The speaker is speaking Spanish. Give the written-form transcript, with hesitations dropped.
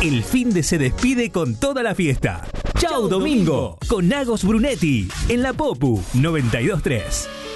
El fin de se despide con toda la fiesta. ¡Chau, domingo! Con Agos Brunetti en la Popu 92.3.